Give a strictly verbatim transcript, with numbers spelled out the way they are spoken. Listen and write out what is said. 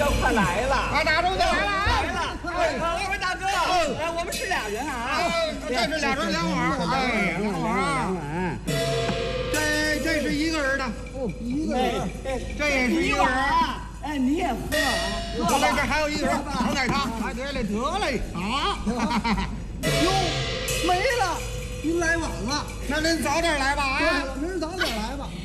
要快来了！ 啊，大周就来了啊！ 来了！哎，二位大哥，哎，我们是俩人啊！ 这是俩人两碗，哎，两碗。这这是一个人的，哦，一个人，这也是一个人。 哎，你也喝啊？ 得嘞，这还有一个人，盛点汤。哎，对嘞，得嘞，好。哟，没了，您来晚了，那您早点来吧啊！ 明儿早点来吧。